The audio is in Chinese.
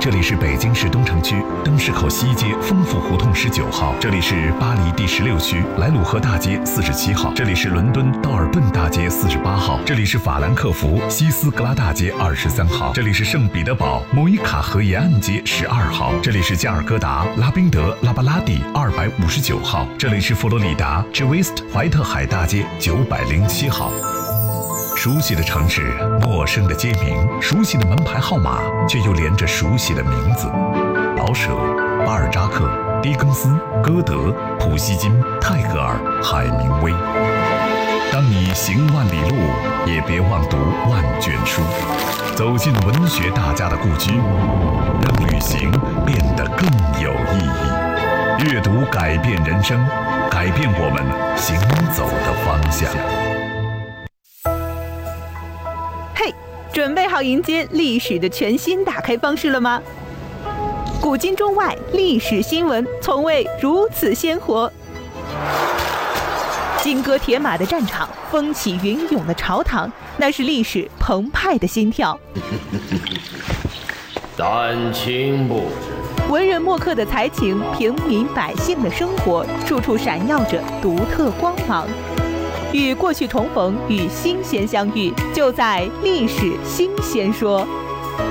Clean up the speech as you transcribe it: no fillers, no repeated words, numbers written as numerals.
这里是北京市东城区灯市口西街丰富胡同19号，这里是巴黎第16区莱鲁赫大街47号，这里是伦敦道尔顿大街48号，这里是法兰克福西斯格拉大街23号，这里是圣彼得堡莫伊卡河沿岸街12号，这里是加尔各答拉宾德拉巴拉蒂259号，这里是佛罗里达 Gewest 怀特海大街907号。熟悉的城市，陌生的街名，熟悉的门牌号码，却又连着熟悉的名字：老舍、巴尔扎克、狄更斯、歌德、普希金、泰戈尔、海明威。当你行万里路，也别忘读万卷书，走进文学大家的故居，让旅行变得更有意义。阅读改变人生，改变我们行走的方向。 准备好迎接历史的全新打开方式了吗？古今中外历史新闻从未如此鲜活。金戈铁马的战场，风起云涌的朝堂，那是历史澎湃的心跳。 丹青布置， 文人墨客的才情，平民百姓的生活，处处闪耀着独特光芒。与过去重逢，与新鲜相遇，就在历史新鲜说。